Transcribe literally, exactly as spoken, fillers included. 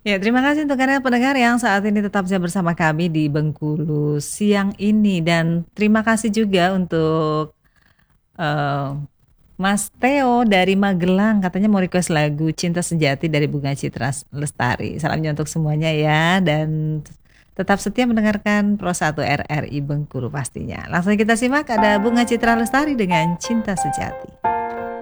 Ya, terima kasih untuk Anda pendengar yang saat ini tetap bisa bersama kami di Bengkulu siang ini dan terima kasih juga untuk, eee, Mas Theo dari Magelang katanya mau request lagu Cinta Sejati dari Bunga Citra Lestari. Salamnya untuk semuanya ya dan tetap setia mendengarkan Pro satu R R I Bengkulu pastinya. Langsung kita simak ada Bunga Citra Lestari dengan Cinta Sejati.